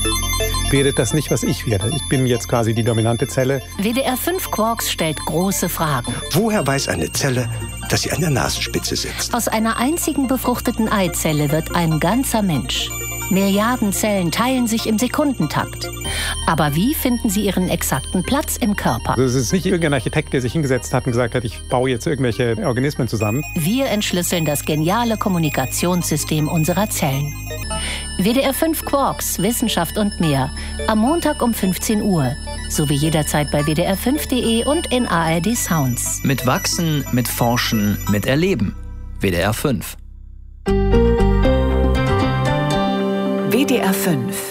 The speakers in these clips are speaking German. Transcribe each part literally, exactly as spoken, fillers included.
wäre das nicht, was ich wäre. Ich bin jetzt quasi die dominante Zelle. W D R fünf Quarks stellt große Fragen. Woher weiß eine Zelle, dass sie an der Nasenspitze sitzt? Aus einer einzigen befruchteten Eizelle wird ein ganzer Mensch. Milliarden Zellen teilen sich im Sekundentakt. Aber wie finden sie ihren exakten Platz im Körper? Also es ist nicht irgendein Architekt, der sich hingesetzt hat und gesagt hat, ich baue jetzt irgendwelche Organismen zusammen. Wir entschlüsseln das geniale Kommunikationssystem unserer Zellen. W D R fünf Quarks, Wissenschaft und mehr. Am Montag um fünfzehn Uhr. Sowie jederzeit bei W D R fünf Punkt de und in A R D Sounds. Mit Wachsen, mit Forschen, mit Erleben. W D R fünf. W D R fünf.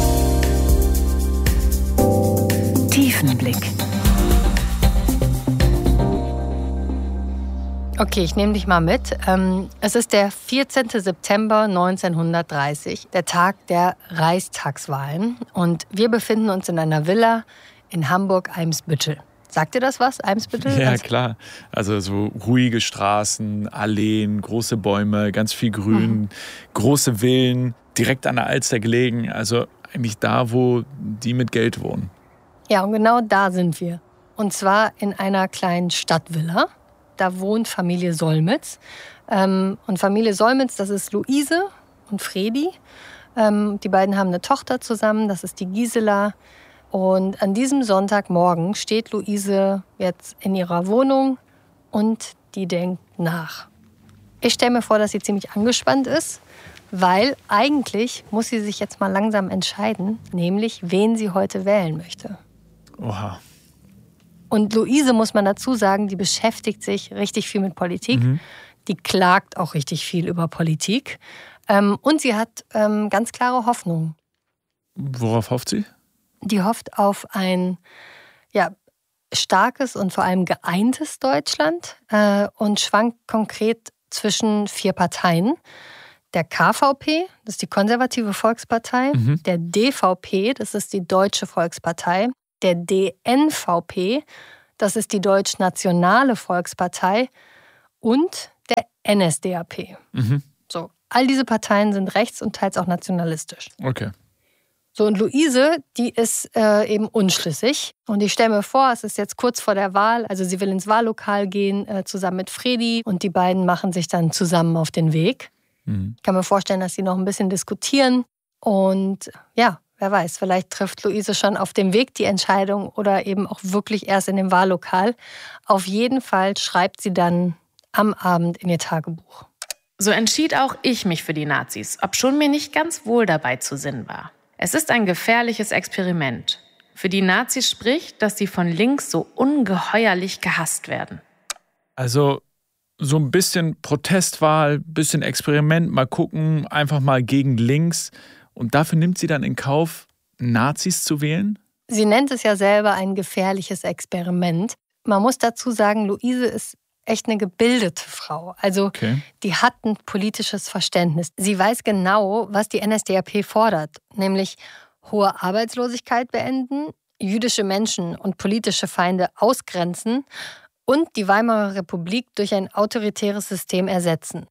Tiefenblick. Okay, ich nehme dich mal mit. Ähm, es ist der vierzehnten September neunzehnhundertdreißig, der Tag der Reichstagswahlen. Und wir befinden uns in einer Villa in Hamburg-Eimsbüttel. Sagt dir das was, Eimsbüttel? Ja, klar. Also so ruhige Straßen, Alleen, große Bäume, ganz viel Grün, mhm. große Villen, direkt an der Alster gelegen. Also eigentlich da, wo die mit Geld wohnen. Ja, und genau da sind wir. Und zwar in einer kleinen Stadtvilla. Da wohnt Familie Solmitz. Ähm, und Familie Solmitz, das ist Luise und Fredi. Ähm, die beiden haben eine Tochter zusammen, das ist die Gisela. Und an diesem Sonntagmorgen steht Luise jetzt in ihrer Wohnung und die denkt nach. Ich stelle mir vor, dass sie ziemlich angespannt ist, weil eigentlich muss sie sich jetzt mal langsam entscheiden, nämlich wen sie heute wählen möchte. Oha. Und Luise, muss man dazu sagen, die beschäftigt sich richtig viel mit Politik. Mhm. Die klagt auch richtig viel über Politik. Ähm, und sie hat ähm, ganz klare Hoffnungen. Worauf hofft sie? Die hofft auf ein ja, starkes und vor allem geeintes Deutschland äh, und schwankt konkret zwischen vier Parteien. Der K V P, das ist die Konservative Volkspartei, mhm. der D V P, das ist die Deutsche Volkspartei, der D N V P, das ist die Deutsch-Nationale Volkspartei und der N S D A P. Mhm. So, all diese Parteien sind rechts und teils auch nationalistisch. Okay. So, und Luise, die ist äh, eben unschlüssig. Und ich stelle mir vor, es ist jetzt kurz vor der Wahl, also sie will ins Wahllokal gehen, äh, zusammen mit Fredi. Und die beiden machen sich dann zusammen auf den Weg. Mhm. Ich kann mir vorstellen, dass sie noch ein bisschen diskutieren. Und ja, wer weiß, vielleicht trifft Luise schon auf dem Weg die Entscheidung oder eben auch wirklich erst in dem Wahllokal. Auf jeden Fall schreibt sie dann am Abend in ihr Tagebuch. So entschied auch ich mich für die Nazis, obschon mir nicht ganz wohl dabei zu Sinn war. Es ist ein gefährliches Experiment. Für die Nazis spricht, dass sie von links so ungeheuerlich gehasst werden. Also so ein bisschen Protestwahl, bisschen Experiment, mal gucken, einfach mal gegen links. Und dafür nimmt sie dann in Kauf, Nazis zu wählen? Sie nennt es ja selber ein gefährliches Experiment. Man muss dazu sagen, Luise ist echt eine gebildete Frau. Also okay. Die hat ein politisches Verständnis. Sie weiß genau, was die N S D A P fordert, nämlich hohe Arbeitslosigkeit beenden, jüdische Menschen und politische Feinde ausgrenzen und die Weimarer Republik durch ein autoritäres System ersetzen.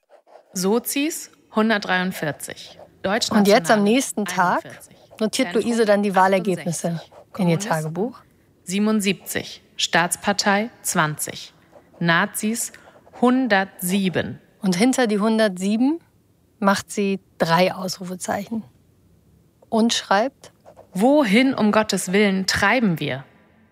Sozis hundertdreiundvierzig. Und jetzt am nächsten Tag notiert Luise dann die Wahlergebnisse in ihr Tagebuch. siebenundsiebzig, Staatspartei zwanzig. Nazis hundertsieben. Und hinter die hundertsieben macht sie drei Ausrufezeichen. Und schreibt: Wohin um Gottes Willen treiben wir?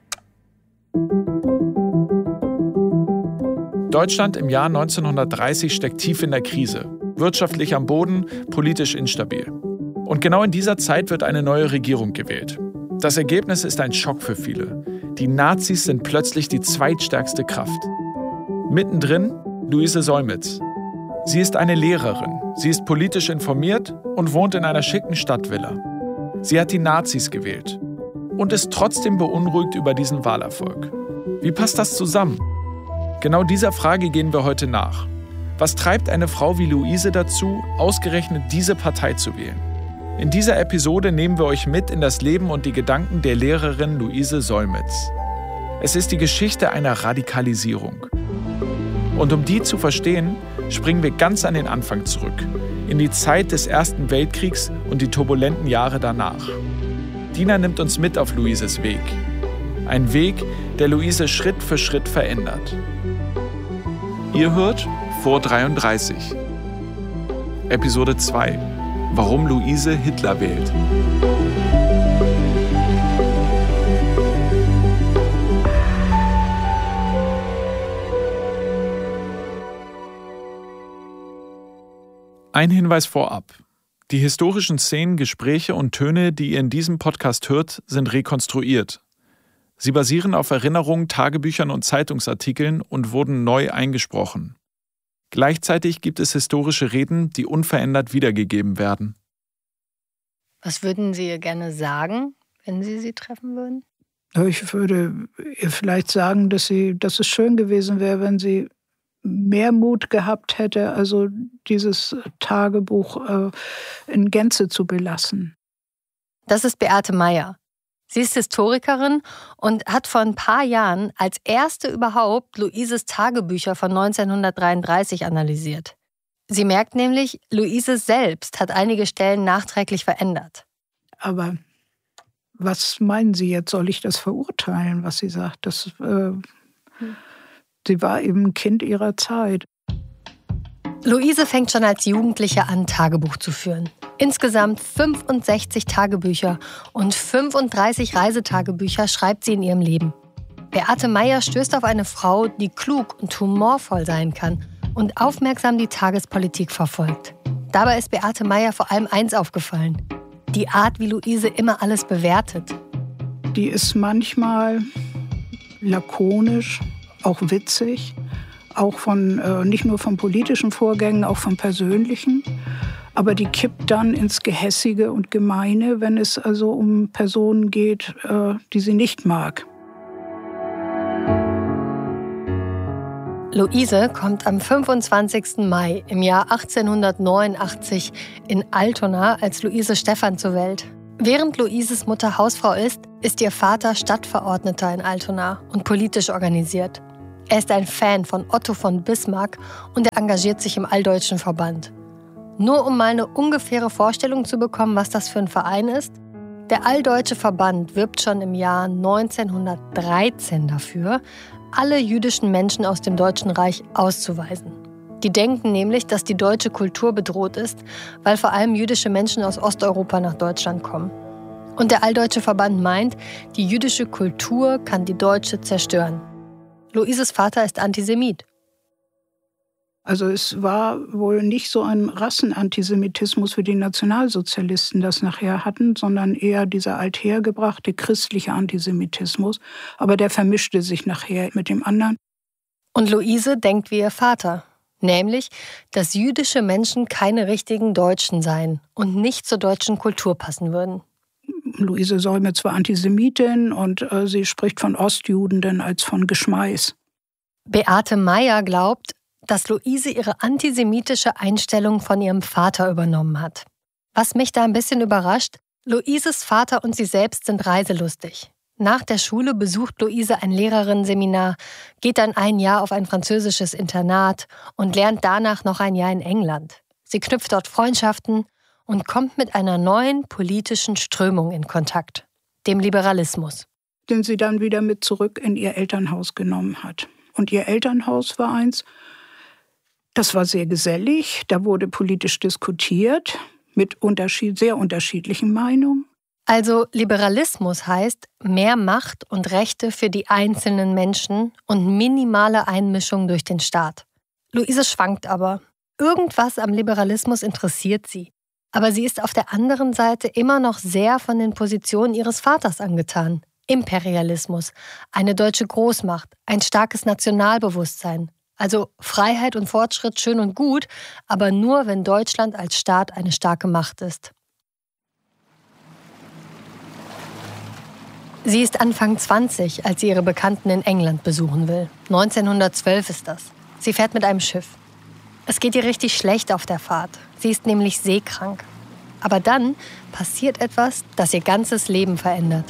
Deutschland im Jahr neunzehnhundertdreißig steckt tief in der Krise. Wirtschaftlich am Boden, politisch instabil. Und genau in dieser Zeit wird eine neue Regierung gewählt. Das Ergebnis ist ein Schock für viele. Die Nazis sind plötzlich die zweitstärkste Kraft. Mittendrin Luise Solmitz. Sie ist eine Lehrerin. Sie ist politisch informiert und wohnt in einer schicken Stadtvilla. Sie hat die Nazis gewählt und ist trotzdem beunruhigt über diesen Wahlerfolg. Wie passt das zusammen? Genau dieser Frage gehen wir heute nach. Was treibt eine Frau wie Luise dazu, ausgerechnet diese Partei zu wählen? In dieser Episode nehmen wir euch mit in das Leben und die Gedanken der Lehrerin Luise Solmitz. Es ist die Geschichte einer Radikalisierung. Und um die zu verstehen, springen wir ganz an den Anfang zurück, in die Zeit des Ersten Weltkriegs und die turbulenten Jahre danach. Dina nimmt uns mit auf Luises Weg. Ein Weg, der Luise Schritt für Schritt verändert. Ihr hört Vor dreiunddreißig. Episode zwei. Warum Luise Hitler wählt. Ein Hinweis vorab. Die historischen Szenen, Gespräche und Töne, die ihr in diesem Podcast hört, sind rekonstruiert. Sie basieren auf Erinnerungen, Tagebüchern und Zeitungsartikeln und wurden neu eingesprochen. Gleichzeitig gibt es historische Reden, die unverändert wiedergegeben werden. Was würden Sie ihr gerne sagen, wenn Sie sie treffen würden? Ich würde ihr vielleicht sagen, dass, sie, dass es schön gewesen wäre, wenn sie mehr Mut gehabt hätte, also dieses Tagebuch äh, in Gänze zu belassen. Das ist Beate Meyer. Sie ist Historikerin und hat vor ein paar Jahren als erste überhaupt Luises Tagebücher von neunzehnhundertdreiunddreißig analysiert. Sie merkt nämlich, Luise selbst hat einige Stellen nachträglich verändert. Aber was meinen Sie jetzt? Soll ich das verurteilen, was sie sagt? Das, äh, hm. Sie war eben ein Kind ihrer Zeit. Luise fängt schon als Jugendliche an, Tagebuch zu führen. Insgesamt fünfundsechzig Tagebücher und fünfunddreißig Reisetagebücher schreibt sie in ihrem Leben. Beate Meyer stößt auf eine Frau, die klug und humorvoll sein kann und aufmerksam die Tagespolitik verfolgt. Dabei ist Beate Meyer vor allem eins aufgefallen: die Art, wie Luise immer alles bewertet. Die ist manchmal lakonisch, auch witzig, auch von, äh, nicht nur von politischen Vorgängen, auch von persönlichen. Aber die kippt dann ins Gehässige und Gemeine, wenn es also um Personen geht, äh, die sie nicht mag. Luise kommt am fünfundzwanzigsten Mai im Jahr achtzehnhundertneunundachtzig in Altona als Luise Stephan zur Welt. Während Luises Mutter Hausfrau ist, ist ihr Vater Stadtverordneter in Altona und politisch organisiert. Er ist ein Fan von Otto von Bismarck und er engagiert sich im Alldeutschen Verband. Nur um mal eine ungefähre Vorstellung zu bekommen, was das für ein Verein ist: der Alldeutsche Verband wirbt schon im Jahr neunzehnhundertdreizehn dafür, alle jüdischen Menschen aus dem Deutschen Reich auszuweisen. Die denken nämlich, dass die deutsche Kultur bedroht ist, weil vor allem jüdische Menschen aus Osteuropa nach Deutschland kommen. Und der Alldeutsche Verband meint, die jüdische Kultur kann die deutsche zerstören. Luises Vater ist Antisemit. Also es war wohl nicht so ein Rassenantisemitismus, wie die Nationalsozialisten das nachher hatten, sondern eher dieser althergebrachte christliche Antisemitismus. Aber der vermischte sich nachher mit dem anderen. Und Luise denkt wie ihr Vater, nämlich, dass jüdische Menschen keine richtigen Deutschen seien und nicht zur deutschen Kultur passen würden. Luise Solmitz war Antisemitin und äh, sie spricht von Ostjuden als von Geschmeiß. Beate Meyer glaubt, dass Luise ihre antisemitische Einstellung von ihrem Vater übernommen hat. Was mich da ein bisschen überrascht: Luises Vater und sie selbst sind reiselustig. Nach der Schule besucht Luise ein Lehrerinnenseminar, geht dann ein Jahr auf ein französisches Internat und lernt danach noch ein Jahr in England. Sie knüpft dort Freundschaften und kommt mit einer neuen politischen Strömung in Kontakt, dem Liberalismus. Den sie dann wieder mit zurück in ihr Elternhaus genommen hat. Und ihr Elternhaus war eins, das war sehr gesellig, da wurde politisch diskutiert, mit Unterschied, sehr unterschiedlichen Meinungen. Also Liberalismus heißt mehr Macht und Rechte für die einzelnen Menschen und minimale Einmischung durch den Staat. Luise schwankt aber. Irgendwas am Liberalismus interessiert sie. Aber sie ist auf der anderen Seite immer noch sehr von den Positionen ihres Vaters angetan. Imperialismus, eine deutsche Großmacht, ein starkes Nationalbewusstsein. Also Freiheit und Fortschritt schön und gut, aber nur, wenn Deutschland als Staat eine starke Macht ist. Sie ist Anfang zwanzig, als sie ihre Bekannten in England besuchen will. neunzehnhundertzwölf ist das. Sie fährt mit einem Schiff. Es geht ihr richtig schlecht auf der Fahrt. Sie ist nämlich seekrank. Aber dann passiert etwas, das ihr ganzes Leben verändert.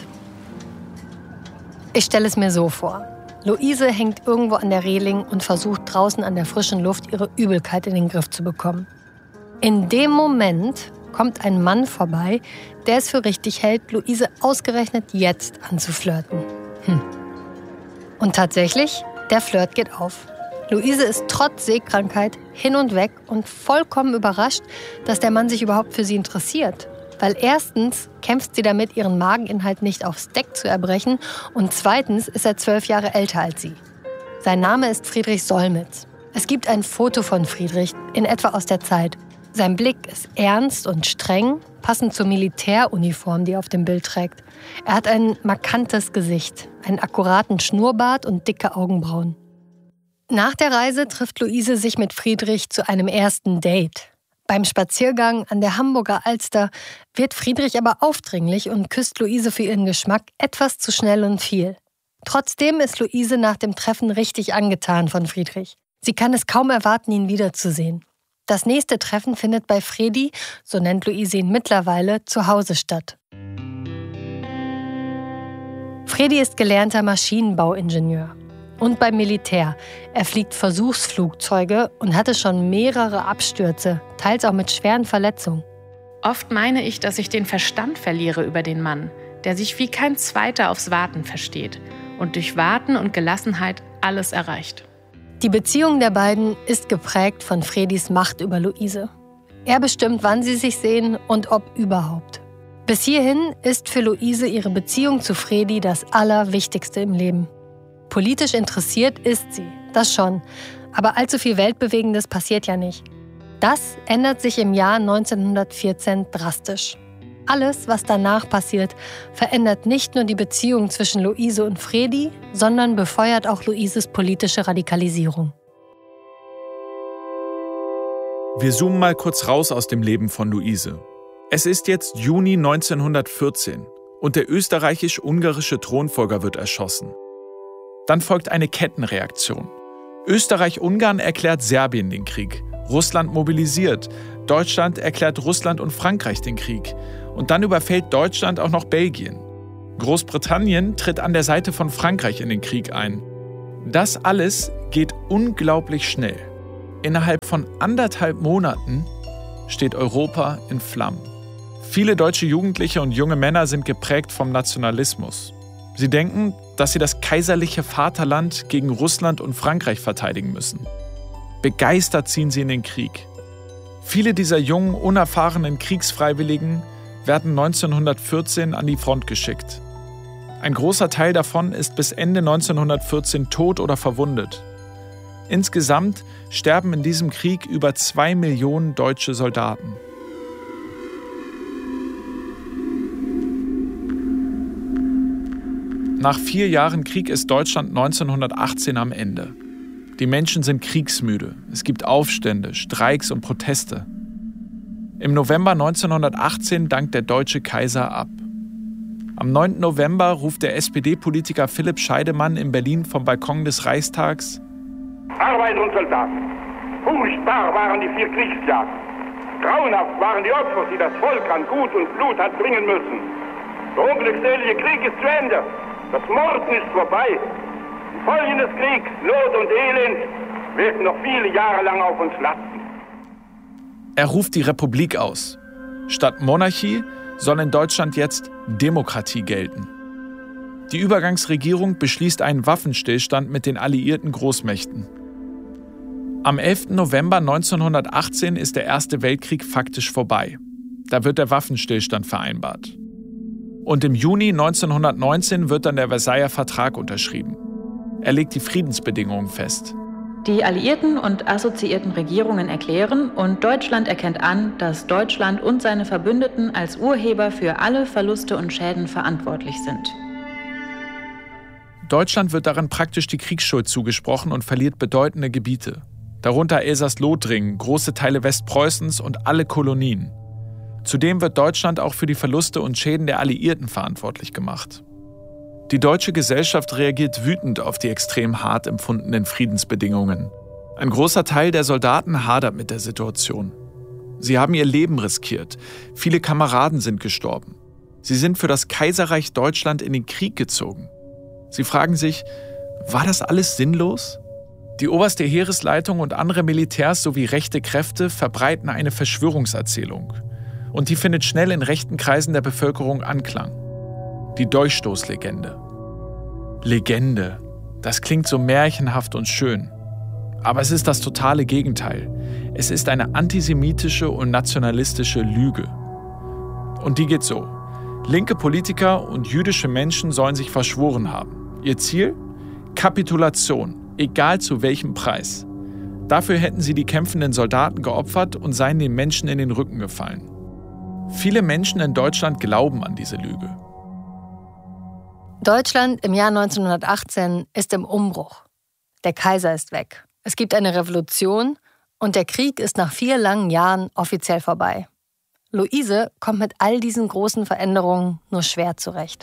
Ich stelle es mir so vor. Luise hängt irgendwo an der Reling und versucht draußen an der frischen Luft ihre Übelkeit in den Griff zu bekommen. In dem Moment kommt ein Mann vorbei, der es für richtig hält, Luise ausgerechnet jetzt anzuflirten. Hm. Und tatsächlich, der Flirt geht auf. Luise ist trotz Seekrankheit hin und weg und vollkommen überrascht, dass der Mann sich überhaupt für sie interessiert. Weil erstens kämpft sie damit, ihren Mageninhalt nicht aufs Deck zu erbrechen und zweitens ist er zwölf Jahre älter als sie. Sein Name ist Friedrich Solmitz. Es gibt ein Foto von Friedrich, in etwa aus der Zeit. Sein Blick ist ernst und streng, passend zur Militäruniform, die er auf dem Bild trägt. Er hat ein markantes Gesicht, einen akkuraten Schnurrbart und dicke Augenbrauen. Nach der Reise trifft Luise sich mit Friedrich zu einem ersten Date. Beim Spaziergang an der Hamburger Alster wird Friedrich aber aufdringlich und küsst Luise für ihren Geschmack etwas zu schnell und viel. Trotzdem ist Luise nach dem Treffen richtig angetan von Friedrich. Sie kann es kaum erwarten, ihn wiederzusehen. Das nächste Treffen findet bei Fredi, so nennt Luise ihn mittlerweile, zu Hause statt. Fredi ist gelernter Maschinenbauingenieur und beim Militär. Er fliegt Versuchsflugzeuge und hatte schon mehrere Abstürze, teils auch mit schweren Verletzungen. Oft meine ich, dass ich den Verstand verliere über den Mann, der sich wie kein Zweiter aufs Warten versteht und durch Warten und Gelassenheit alles erreicht. Die Beziehung der beiden ist geprägt von Fredis Macht über Luise. Er bestimmt, wann sie sich sehen und ob überhaupt. Bis hierhin ist für Luise ihre Beziehung zu Fredi das Allerwichtigste im Leben. Politisch interessiert ist sie, das schon. Aber allzu viel Weltbewegendes passiert ja nicht. Das ändert sich im Jahr neunzehnhundertvierzehn drastisch. Alles, was danach passiert, verändert nicht nur die Beziehung zwischen Luise und Fredi, sondern befeuert auch Luises politische Radikalisierung. Wir zoomen mal kurz raus aus dem Leben von Luise. Es ist jetzt Juni neunzehnhundertvierzehn und der österreichisch-ungarische Thronfolger wird erschossen. Dann folgt eine Kettenreaktion. Österreich-Ungarn erklärt Serbien den Krieg, Russland mobilisiert, Deutschland erklärt Russland und Frankreich den Krieg und dann überfällt Deutschland auch noch Belgien. Großbritannien tritt an der Seite von Frankreich in den Krieg ein. Das alles geht unglaublich schnell. Innerhalb von anderthalb Monaten steht Europa in Flammen. Viele deutsche Jugendliche und junge Männer sind geprägt vom Nationalismus. Sie denken, dass sie das kaiserliche Vaterland gegen Russland und Frankreich verteidigen müssen. Begeistert ziehen sie in den Krieg. Viele dieser jungen, unerfahrenen Kriegsfreiwilligen werden neunzehnhundertvierzehn an die Front geschickt. Ein großer Teil davon ist bis Ende neunzehnhundertvierzehn tot oder verwundet. Insgesamt sterben in diesem Krieg über zwei Millionen deutsche Soldaten. Nach vier Jahren Krieg ist Deutschland neunzehnhundertachtzehn am Ende. Die Menschen sind kriegsmüde. Es gibt Aufstände, Streiks und Proteste. Im November neunzehnhundertachtzehn dankt der deutsche Kaiser ab. Am neunten November ruft der S P D-Politiker Philipp Scheidemann in Berlin vom Balkon des Reichstags: Arbeit und Soldaten. Furchtbar waren die vier Kriegsjahre. Grauenhaft waren die Opfer, die das Volk an Gut und Blut hat bringen müssen. Der unglückselige Krieg ist zu Ende. Das Morden ist vorbei. Die Folgen des Kriegs, Not und Elend, werden noch viele Jahre lang auf uns lasten. Er ruft die Republik aus. Statt Monarchie soll in Deutschland jetzt Demokratie gelten. Die Übergangsregierung beschließt einen Waffenstillstand mit den alliierten Großmächten. Am elften November neunzehnhundertachtzehn ist der Erste Weltkrieg faktisch vorbei. Da wird der Waffenstillstand vereinbart. Und im Juni neunzehnhundertneunzehn wird dann der Versailler Vertrag unterschrieben. Er legt die Friedensbedingungen fest. Die alliierten und assoziierten Regierungen erklären und Deutschland erkennt an, dass Deutschland und seine Verbündeten als Urheber für alle Verluste und Schäden verantwortlich sind. Deutschland wird darin praktisch die Kriegsschuld zugesprochen und verliert bedeutende Gebiete. Darunter Elsass-Lothringen, große Teile Westpreußens und alle Kolonien. Zudem wird Deutschland auch für die Verluste und Schäden der Alliierten verantwortlich gemacht. Die deutsche Gesellschaft reagiert wütend auf die extrem hart empfundenen Friedensbedingungen. Ein großer Teil der Soldaten hadert mit der Situation. Sie haben ihr Leben riskiert. Viele Kameraden sind gestorben. Sie sind für das Kaiserreich Deutschland in den Krieg gezogen. Sie fragen sich, war das alles sinnlos? Die oberste Heeresleitung und andere Militärs sowie rechte Kräfte verbreiten eine Verschwörungserzählung. Und die findet schnell in rechten Kreisen der Bevölkerung Anklang. Die Dolchstoßlegende. Legende. Das klingt so märchenhaft und schön. Aber es ist das totale Gegenteil. Es ist eine antisemitische und nationalistische Lüge. Und die geht so. Linke Politiker und jüdische Menschen sollen sich verschworen haben. Ihr Ziel? Kapitulation, egal zu welchem Preis. Dafür hätten sie die kämpfenden Soldaten geopfert und seien den Menschen in den Rücken gefallen. Viele Menschen in Deutschland glauben an diese Lüge. Deutschland im Jahr neunzehnhundertachtzehn ist im Umbruch. Der Kaiser ist weg. Es gibt eine Revolution und der Krieg ist nach vier langen Jahren offiziell vorbei. Luise kommt mit all diesen großen Veränderungen nur schwer zurecht.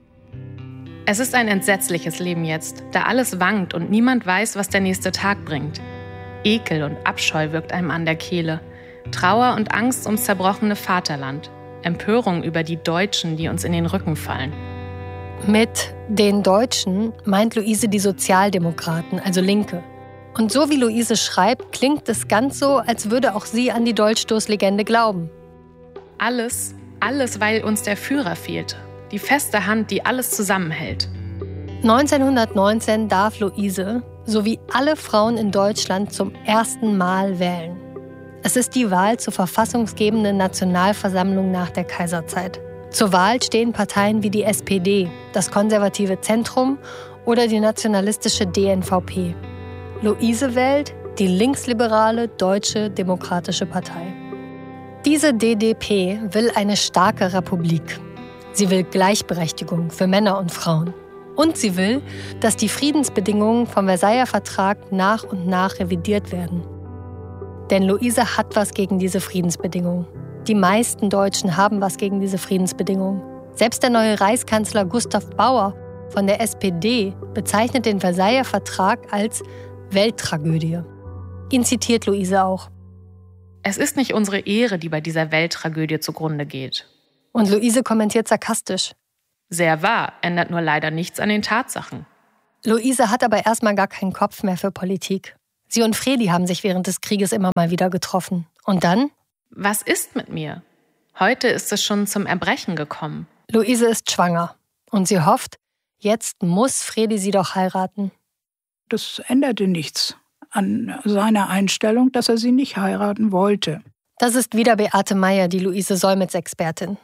Es ist ein entsetzliches Leben jetzt, da alles wankt und niemand weiß, was der nächste Tag bringt. Ekel und Abscheu wirkt einem an der Kehle. Trauer und Angst ums zerbrochene Vaterland. Empörung über die Deutschen, die uns in den Rücken fallen. Mit den Deutschen meint Luise die Sozialdemokraten, also Linke. Und so wie Luise schreibt, klingt es ganz so, als würde auch sie an die Dolchstoßlegende glauben. Alles, alles, weil uns der Führer fehlte. Die feste Hand, die alles zusammenhält. neunzehnhundertneunzehn darf Luise, sowie alle Frauen in Deutschland, zum ersten Mal wählen. Es ist die Wahl zur verfassungsgebenden Nationalversammlung nach der Kaiserzeit. Zur Wahl stehen Parteien wie die S P D, das konservative Zentrum oder die nationalistische D N V P. Luise wählt die linksliberale Deutsche Demokratische Partei. Diese D D P will eine starke Republik. Sie will Gleichberechtigung für Männer und Frauen. Und sie will, dass die Friedensbedingungen vom Versailler Vertrag nach und nach revidiert werden. Denn Luise hat was gegen diese Friedensbedingungen. Die meisten Deutschen haben was gegen diese Friedensbedingungen. Selbst der neue Reichskanzler Gustav Bauer von der S P D bezeichnet den Versailler Vertrag als Welttragödie. Ihn zitiert Luise auch. Es ist nicht unsere Ehre, die bei dieser Welttragödie zugrunde geht. Und Luise kommentiert sarkastisch. Sehr wahr, ändert nur leider nichts an den Tatsachen. Luise hat aber erstmal gar keinen Kopf mehr für Politik. Sie und Fredi haben sich während des Krieges immer mal wieder getroffen. Und dann? Was ist mit mir? Heute ist es schon zum Erbrechen gekommen. Luise ist schwanger. Und sie hofft, jetzt muss Fredi sie doch heiraten. Das änderte nichts an seiner Einstellung, dass er sie nicht heiraten wollte. Das ist wieder Beate Meyer, die Luise-Solmitz-Expertin.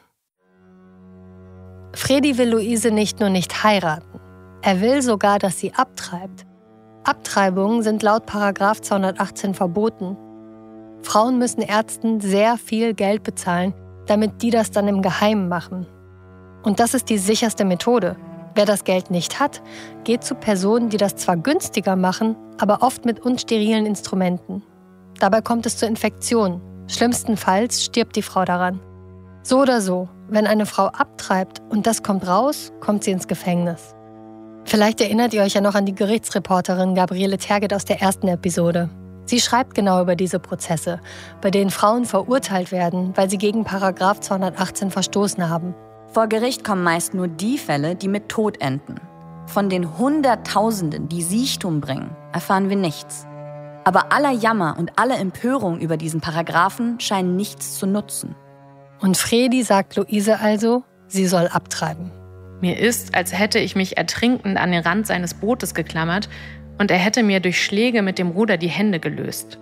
Fredi will Luise nicht nur nicht heiraten. Er will sogar, dass sie abtreibt. Abtreibungen sind laut Paragraph zweihundertachtzehn verboten. Frauen müssen Ärzten sehr viel Geld bezahlen, damit die das dann im Geheimen machen. Und das ist die sicherste Methode. Wer das Geld nicht hat, geht zu Personen, die das zwar günstiger machen, aber oft mit unsterilen Instrumenten. Dabei kommt es zu Infektionen. Schlimmstenfalls stirbt die Frau daran. So oder so, wenn eine Frau abtreibt und das kommt raus, kommt sie ins Gefängnis. Vielleicht erinnert ihr euch ja noch an die Gerichtsreporterin Gabriele Terget aus der ersten Episode. Sie schreibt genau über diese Prozesse, bei denen Frauen verurteilt werden, weil sie gegen Paragraph zweihundertachtzehn verstoßen haben. Vor Gericht kommen meist nur die Fälle, die mit Tod enden. Von den Hunderttausenden, die Siechtum bringen, erfahren wir nichts. Aber aller Jammer und alle Empörung über diesen Paragraphen scheinen nichts zu nutzen. Und Fredi sagt Luise also, sie soll abtreiben. Mir ist, als hätte ich mich ertrinkend an den Rand seines Bootes geklammert und er hätte mir durch Schläge mit dem Ruder die Hände gelöst.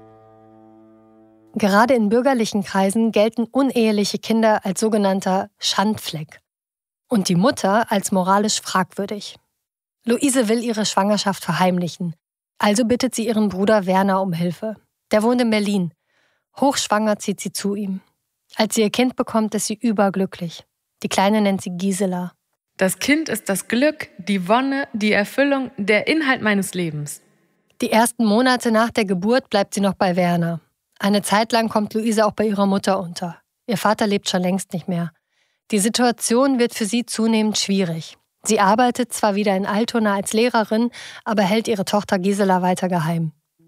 Gerade in bürgerlichen Kreisen gelten uneheliche Kinder als sogenannter Schandfleck und die Mutter als moralisch fragwürdig. Luise will ihre Schwangerschaft verheimlichen, also bittet sie ihren Bruder Werner um Hilfe. Der wohnt in Berlin. Hochschwanger zieht sie zu ihm. Als sie ihr Kind bekommt, ist sie überglücklich. Die Kleine nennt sie Gisela. Das Kind ist das Glück, die Wonne, die Erfüllung, der Inhalt meines Lebens. Die ersten Monate nach der Geburt bleibt sie noch bei Werner. Eine Zeit lang kommt Luise auch bei ihrer Mutter unter. Ihr Vater lebt schon längst nicht mehr. Die Situation wird für sie zunehmend schwierig. Sie arbeitet zwar wieder in Altona als Lehrerin, aber hält ihre Tochter Gisela weiter geheim.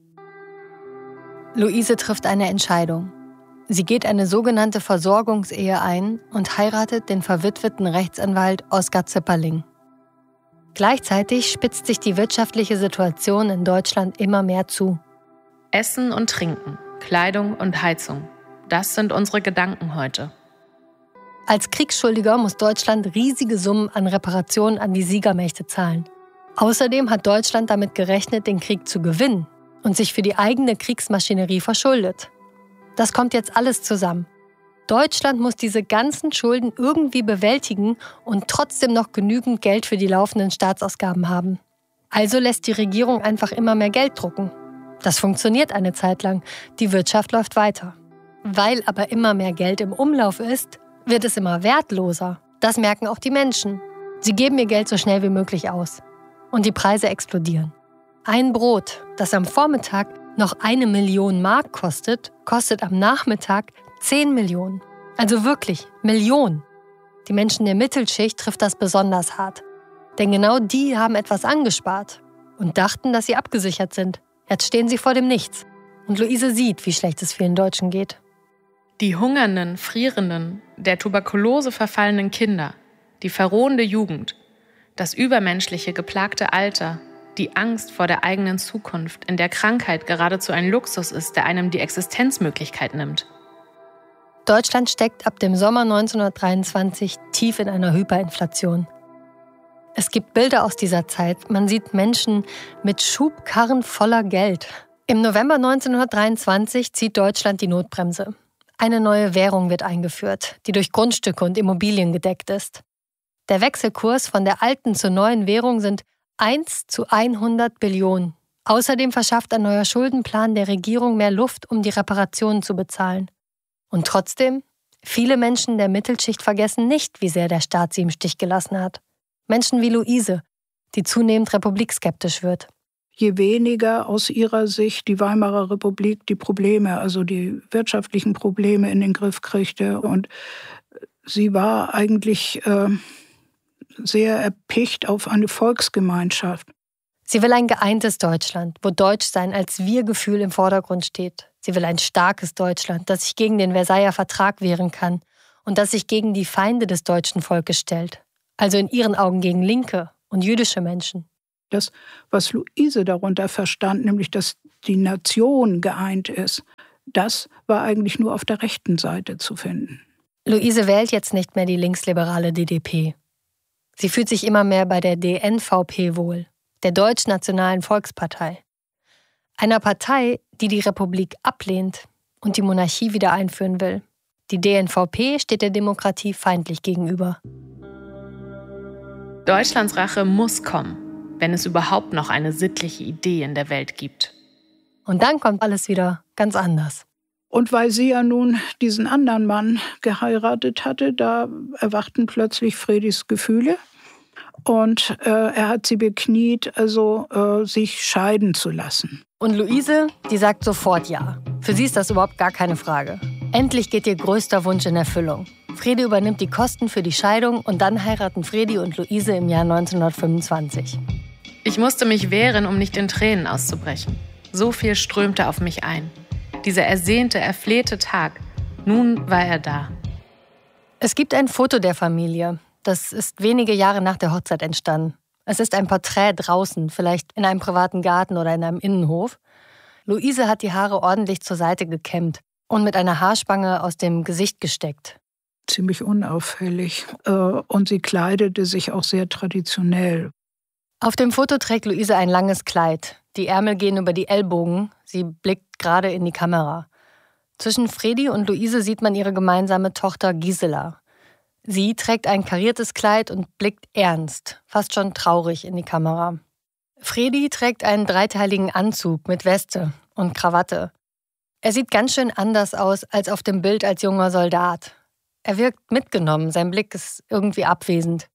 Luise trifft eine Entscheidung. Sie geht eine sogenannte Versorgungsehe ein und heiratet den verwitweten Rechtsanwalt Oskar Zipperling. Gleichzeitig spitzt sich die wirtschaftliche Situation in Deutschland immer mehr zu. Essen und Trinken, Kleidung und Heizung. Das sind unsere Gedanken heute. Als Kriegsschuldiger muss Deutschland riesige Summen an Reparationen an die Siegermächte zahlen. Außerdem hat Deutschland damit gerechnet, den Krieg zu gewinnen und sich für die eigene Kriegsmaschinerie verschuldet. Das kommt jetzt alles zusammen. Deutschland muss diese ganzen Schulden irgendwie bewältigen und trotzdem noch genügend Geld für die laufenden Staatsausgaben haben. Also lässt die Regierung einfach immer mehr Geld drucken. Das funktioniert eine Zeit lang. Die Wirtschaft läuft weiter. Weil aber immer mehr Geld im Umlauf ist, wird es immer wertloser. Das merken auch die Menschen. Sie geben ihr Geld so schnell wie möglich aus. Und die Preise explodieren. Ein Brot, das am Vormittag noch eine Million Mark kostet, kostet am Nachmittag zehn Millionen. Also wirklich Millionen. Die Menschen der Mittelschicht trifft das besonders hart. Denn genau die haben etwas angespart und dachten, dass sie abgesichert sind. Jetzt stehen sie vor dem Nichts. Und Luise sieht, wie schlecht es vielen Deutschen geht. Die hungernden, frierenden, der Tuberkulose verfallenen Kinder, die verrohende Jugend, das übermenschliche, geplagte Alter, die Angst vor der eigenen Zukunft, in der Krankheit geradezu ein Luxus ist, der einem die Existenzmöglichkeit nimmt. Deutschland steckt ab dem Sommer neunzehnhundertdreiundzwanzig tief in einer Hyperinflation. Es gibt Bilder aus dieser Zeit. Man sieht Menschen mit Schubkarren voller Geld. Im November neunzehnhundertdreiundzwanzig zieht Deutschland die Notbremse. Eine neue Währung wird eingeführt, die durch Grundstücke und Immobilien gedeckt ist. Der Wechselkurs von der alten zur neuen Währung sind eins zu hundert Billionen. Außerdem verschafft ein neuer Schuldenplan der Regierung mehr Luft, um die Reparationen zu bezahlen. Und trotzdem, viele Menschen der Mittelschicht vergessen nicht, wie sehr der Staat sie im Stich gelassen hat. Menschen wie Luise, die zunehmend republikskeptisch wird. Je weniger aus ihrer Sicht die Weimarer Republik die Probleme, also die wirtschaftlichen Probleme in den Griff kriegte. Und sie war eigentlich äh, sehr erpicht auf eine Volksgemeinschaft. Sie will ein geeintes Deutschland, wo Deutschsein als Wir-Gefühl im Vordergrund steht. Sie will ein starkes Deutschland, das sich gegen den Versailler Vertrag wehren kann und das sich gegen die Feinde des deutschen Volkes stellt. Also in ihren Augen gegen Linke und jüdische Menschen. Das, was Luise darunter verstand, nämlich dass die Nation geeint ist, das war eigentlich nur auf der rechten Seite zu finden. Luise wählt jetzt nicht mehr die linksliberale D D P. Sie fühlt sich immer mehr bei der D N V P wohl, der Deutschnationalen Volkspartei. Einer Partei, die die Republik ablehnt und die Monarchie wieder einführen will. Die D N V P steht der Demokratie feindlich gegenüber. Deutschlands Rache muss kommen, wenn es überhaupt noch eine sittliche Idee in der Welt gibt. Und dann kommt alles wieder ganz anders. Und weil sie ja nun diesen anderen Mann geheiratet hatte, da erwachten plötzlich Fredis Gefühle. Und äh, er hat sie bekniet, also äh, sich scheiden zu lassen. Und Luise, die sagt sofort ja. Für sie ist das überhaupt gar keine Frage. Endlich geht ihr größter Wunsch in Erfüllung. Fredi übernimmt die Kosten für die Scheidung und dann heiraten Fredi und Luise im Jahr neunzehnhundertfünfundzwanzig. Ich musste mich wehren, um nicht in Tränen auszubrechen. So viel strömte auf mich ein. Dieser ersehnte, erflehte Tag. Nun war er da. Es gibt ein Foto der Familie. Das ist wenige Jahre nach der Hochzeit entstanden. Es ist ein Porträt draußen, vielleicht in einem privaten Garten oder in einem Innenhof. Luise hat die Haare ordentlich zur Seite gekämmt und mit einer Haarspange aus dem Gesicht gesteckt. Ziemlich unauffällig. Und sie kleidete sich auch sehr traditionell. Auf dem Foto trägt Luise ein langes Kleid. Die Ärmel gehen über die Ellbogen. Sie blickt gerade in die Kamera. Zwischen Fredi und Luise sieht man ihre gemeinsame Tochter Gisela. Sie trägt ein kariertes Kleid und blickt ernst, fast schon traurig in die Kamera. Fredi trägt einen dreiteiligen Anzug mit Weste und Krawatte. Er sieht ganz schön anders aus als auf dem Bild als junger Soldat. Er wirkt mitgenommen, sein Blick ist irgendwie abwesend.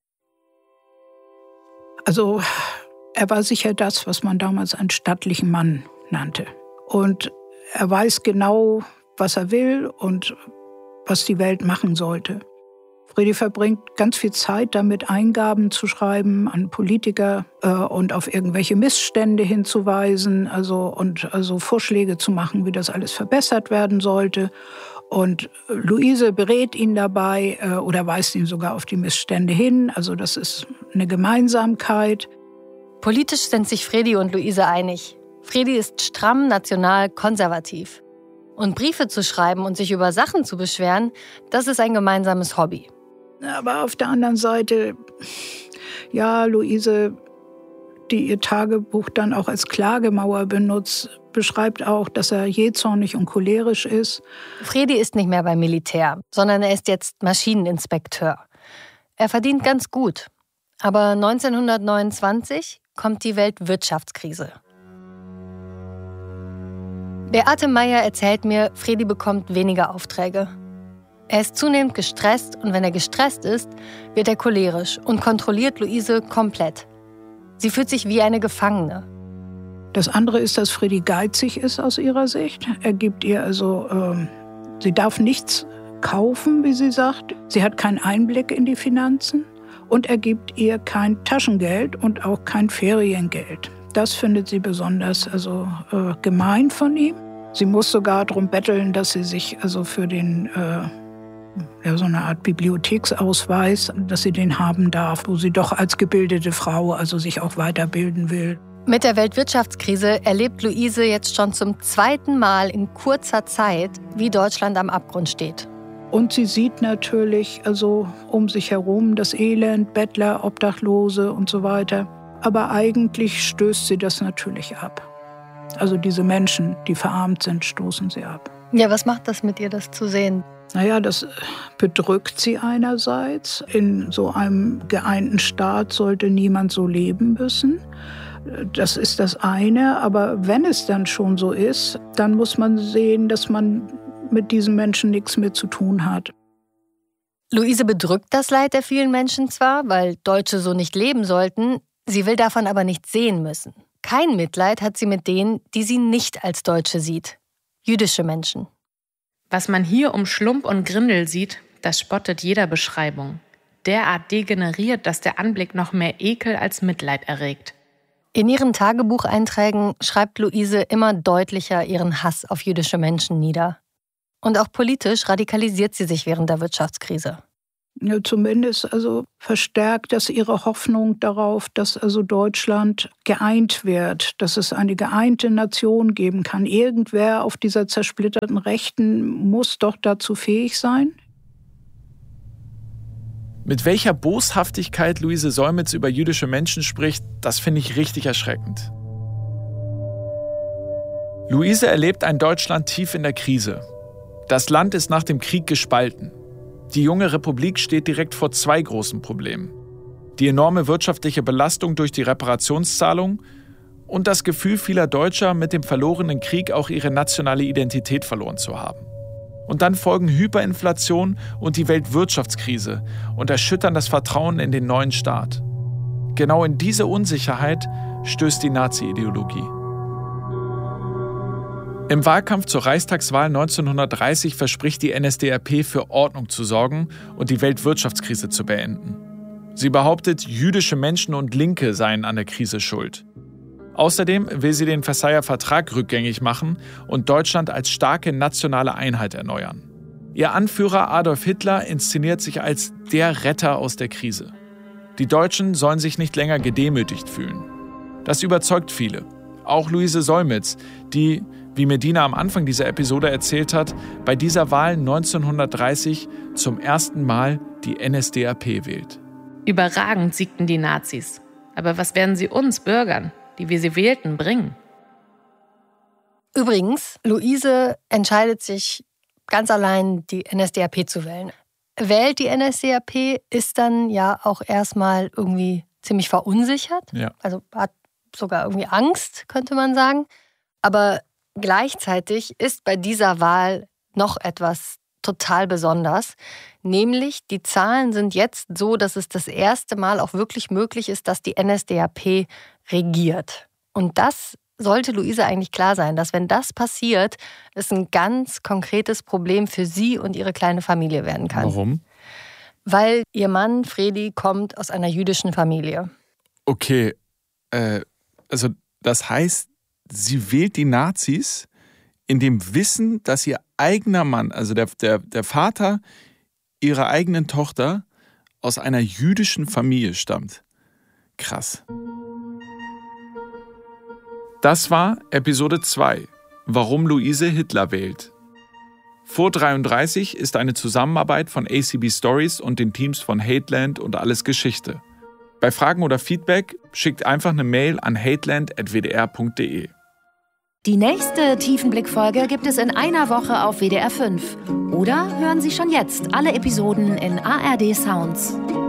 Also, er war sicher das, was man damals einen stattlichen Mann nannte. Und er weiß genau, was er will und was die Welt machen sollte. Fredi verbringt ganz viel Zeit damit, Eingaben zu schreiben an Politiker äh, und auf irgendwelche Missstände hinzuweisen, also und also Vorschläge zu machen, wie das alles verbessert werden sollte. Und Luise berät ihn dabei äh, oder weist ihn sogar auf die Missstände hin. Also das ist eine Gemeinsamkeit. Politisch sind sich Fredi und Luise einig. Fredi ist stramm national konservativ. Und Briefe zu schreiben und sich über Sachen zu beschweren, das ist ein gemeinsames Hobby. Aber auf der anderen Seite, ja, Luise, die ihr Tagebuch dann auch als Klagemauer benutzt, beschreibt auch, dass er jähzornig und cholerisch ist. Fredi ist nicht mehr beim Militär, sondern er ist jetzt Maschineninspekteur. Er verdient ganz gut. Aber neunzehnhundertneunundzwanzig kommt die Weltwirtschaftskrise. Beate Meyer erzählt mir, Fredi bekommt weniger Aufträge. Er ist zunehmend gestresst und wenn er gestresst ist, wird er cholerisch und kontrolliert Luise komplett. Sie fühlt sich wie eine Gefangene. Das andere ist, dass Fredi geizig ist aus ihrer Sicht. Er gibt ihr also, äh, sie darf nichts kaufen, wie sie sagt. Sie hat keinen Einblick in die Finanzen und er gibt ihr kein Taschengeld und auch kein Feriengeld. Das findet sie besonders also, äh, gemein von ihm. Sie muss sogar darum betteln, dass sie sich also für den äh, ja, so eine Art Bibliotheksausweis, dass sie den haben darf, wo sie doch als gebildete Frau also sich auch weiterbilden will. Mit der Weltwirtschaftskrise erlebt Luise jetzt schon zum zweiten Mal in kurzer Zeit, wie Deutschland am Abgrund steht. Und sie sieht natürlich also um sich herum das Elend, Bettler, Obdachlose und so weiter. Aber eigentlich stößt sie das natürlich ab. Also diese Menschen, die verarmt sind, stoßen sie ab. Ja, was macht das mit ihr, das zu sehen? Naja, das bedrückt sie einerseits. In so einem geeinten Staat sollte niemand so leben müssen. Das ist das eine. Aber wenn es dann schon so ist, dann muss man sehen, dass man mit diesen Menschen nichts mehr zu tun hat. Luise bedrückt das Leid der vielen Menschen zwar, weil Deutsche so nicht leben sollten, sie will davon aber nichts sehen müssen. Kein Mitleid hat sie mit denen, die sie nicht als Deutsche sieht. Jüdische Menschen. Was man hier um Schlump und Grindel sieht, das spottet jeder Beschreibung. Derart degeneriert, dass der Anblick noch mehr Ekel als Mitleid erregt. In ihren Tagebucheinträgen schreibt Luise immer deutlicher ihren Hass auf jüdische Menschen nieder. Und auch politisch radikalisiert sie sich während der Wirtschaftskrise. Ja, zumindest also verstärkt das ihre Hoffnung darauf, dass also Deutschland geeint wird, dass es eine geeinte Nation geben kann. Irgendwer auf dieser zersplitterten Rechten muss doch dazu fähig sein. Mit welcher Boshaftigkeit Luise Säumitz über jüdische Menschen spricht, das finde ich richtig erschreckend. Luise erlebt ein Deutschland tief in der Krise. Das Land ist nach dem Krieg gespalten. Die junge Republik steht direkt vor zwei großen Problemen. Die enorme wirtschaftliche Belastung durch die Reparationszahlung und das Gefühl vieler Deutscher, mit dem verlorenen Krieg auch ihre nationale Identität verloren zu haben. Und dann folgen Hyperinflation und die Weltwirtschaftskrise und erschüttern das Vertrauen in den neuen Staat. Genau in diese Unsicherheit stößt die Nazi-Ideologie. Im Wahlkampf zur Reichstagswahl neunzehnhundertdreißig verspricht die N S D A P, für Ordnung zu sorgen und die Weltwirtschaftskrise zu beenden. Sie behauptet, jüdische Menschen und Linke seien an der Krise schuld. Außerdem will sie den Versailler Vertrag rückgängig machen und Deutschland als starke nationale Einheit erneuern. Ihr Anführer Adolf Hitler inszeniert sich als der Retter aus der Krise. Die Deutschen sollen sich nicht länger gedemütigt fühlen. Das überzeugt viele. Auch Luise Säumitz, die, wie Medina am Anfang dieser Episode erzählt hat, bei dieser Wahl neunzehnhundertdreißig zum ersten Mal die N S D A P wählt. Überragend siegten die Nazis. Aber was werden sie uns Bürgern, die wir sie wählten, bringen? Übrigens, Luise entscheidet sich ganz allein, die N S D A P zu wählen. Wählt die N S D A P, ist dann ja auch erstmal irgendwie ziemlich verunsichert. Ja. Also hat sogar irgendwie Angst, könnte man sagen. Aber gleichzeitig ist bei dieser Wahl noch etwas total besonders. Nämlich, die Zahlen sind jetzt so, dass es das erste Mal auch wirklich möglich ist, dass die N S D A P regiert. Und das sollte Luise eigentlich klar sein, dass wenn das passiert, es ein ganz konkretes Problem für sie und ihre kleine Familie werden kann. Warum? Weil ihr Mann, Fredi, kommt aus einer jüdischen Familie. Okay, äh, also das heißt, sie wählt die Nazis in dem Wissen, dass ihr eigener Mann, also der, der, der Vater ihrer eigenen Tochter, aus einer jüdischen Familie stammt. Krass. Das war Episode zwei, warum Luise Hitler wählt. Vor dreiunddreißig ist eine Zusammenarbeit von A C B Stories und den Teams von Hateland und Alles Geschichte. Bei Fragen oder Feedback schickt einfach eine Mail an hateland at w d r punkt d e. Die nächste Tiefenblick-Folge gibt es in einer Woche auf W D R fünf. Oder hören Sie schon jetzt alle Episoden in A R D Sounds.